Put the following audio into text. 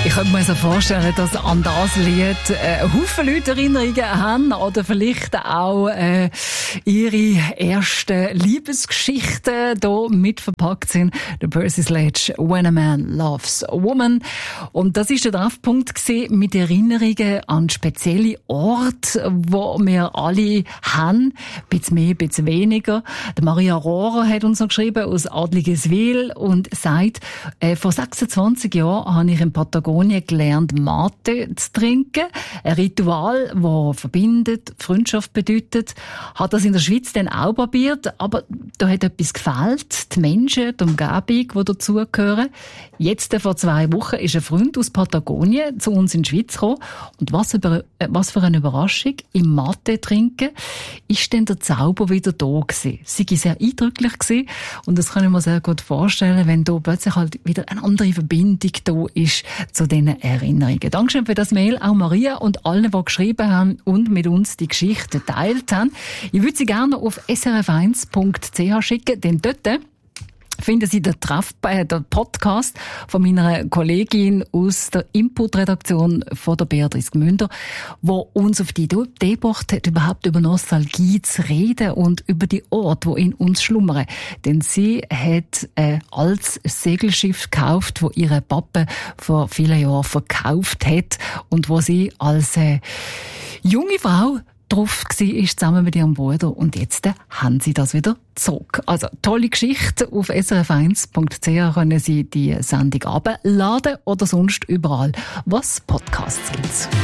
Ich könnte mir so vorstellen, dass an das Lied Haufen Leute Erinnerungen haben oder vielleicht auch ihre ersten Liebesgeschichten hier mit verpackt sind. Der Percy Sledge, When a Man Loves a Woman. Und das ist der Treffpunkt mit Erinnerungen an spezielle Orte, wo wir alle haben. Ein bisschen mehr, ein bisschen weniger. Die Maria Rohrer hat uns noch geschrieben aus Adligeswil und sagt, vor 26 Jahren habe ich in Patagonien gelernt, Mate zu trinken. Ein Ritual, das verbindet, Freundschaft bedeutet. Hat das in der Schweiz dann auch probiert, aber da hat etwas gefehlt. Die Menschen, die Umgebung, die dazugehören. Jetzt, vor 2 Wochen, ist ein Freund aus Patagonien zu uns in die Schweiz gekommen. Und was für eine Überraschung. Im Mate trinken ist dann der Zauber wieder da gewesen. Sie war sehr eindrücklich gewesen. Und das kann ich mir sehr gut vorstellen, wenn da plötzlich halt wieder eine andere Verbindung da ist zu diesen Erinnerungen. Dankeschön für das Mail, auch Maria und allen, die geschrieben haben und mit uns die Geschichte geteilt haben. Ich würde sie gerne auf srf1.ch schicken, denn dort finden Sie den Podcast von meiner Kollegin aus der Input-Redaktion von der Beatrice Gmünder, wo uns auf die Idee gebracht hat, überhaupt über Nostalgie zu reden und über die Orte, die in uns schlummern. Denn sie hat ein altes Segelschiff gekauft, wo ihre Papa vor vielen Jahren verkauft hat und wo sie als junge Frau drauf war, zusammen mit ihrem Bruder. Und jetzt haben sie das wieder zurück. Also, tolle Geschichte. Auf srf1.ch können Sie die Sendung abladen oder sonst überall, was Podcasts gibt.